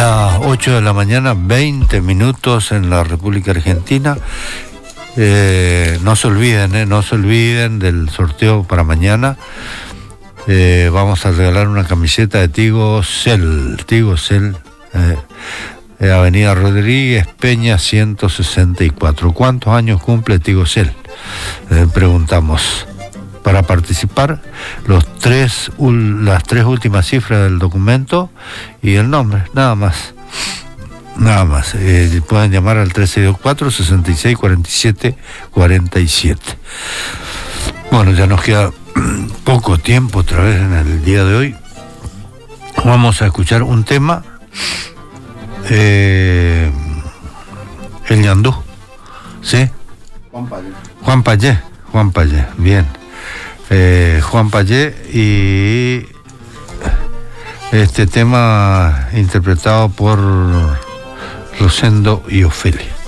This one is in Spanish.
Las 8 de la mañana, 20 minutos en la República Argentina. No se olviden del sorteo para mañana. Vamos a regalar una camiseta de Tigo Cell, Avenida Rodríguez Peña 164. ¿Cuántos años cumple Tigo Cell? Preguntamos. Para participar, las tres últimas cifras del documento y el nombre, nada más. Pueden llamar al 1324-6647-47. Bueno, ya nos queda poco tiempo otra vez en el día de hoy. Vamos a escuchar un tema, el ñandú, ¿sí? Juan Payé, bien. Juan Payé y este tema interpretado por Rosendo y Ofelia.